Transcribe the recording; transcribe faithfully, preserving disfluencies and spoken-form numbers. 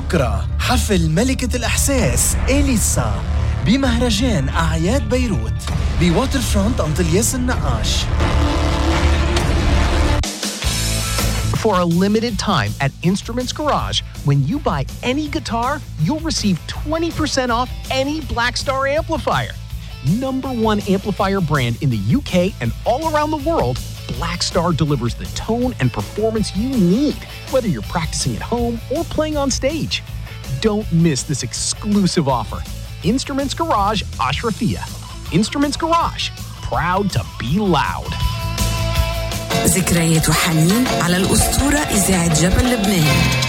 بكرة حفل ملكة الإحساس إليسا بمهرجان أعياد بيروت بواتر فرونت أنطلياس النقاش. For a limited time at Instruments Garage, when you buy any guitar, you'll receive twenty percent off any Blackstar amplifier. Number one amplifier brand in the U K and all around the world, Blackstar delivers the tone and performance you need, whether you're practicing at home or playing on stage. Don't miss this exclusive offer. Instruments Garage, Ashrafia. Instruments Garage, proud to be loud. ذكريات وحنين على الأسطورة إذاعة جبل لبنان.